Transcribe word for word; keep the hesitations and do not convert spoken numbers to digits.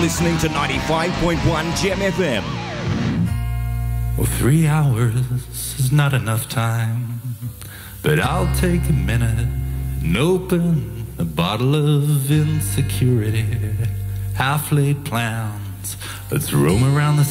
listening to ninety-five point one Gem F M. Well, three hours is not enough time, but I'll take a minute and open a bottle of insecurity. Half-laid plans, let's roam around the